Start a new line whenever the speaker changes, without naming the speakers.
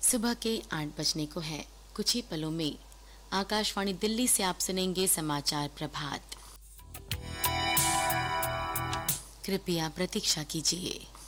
सुबह के 8 बजने को है। कुछ ही पलों में आकाशवाणी दिल्ली से आप सुनेंगे समाचार प्रभात। कृपया प्रतीक्षा कीजिए।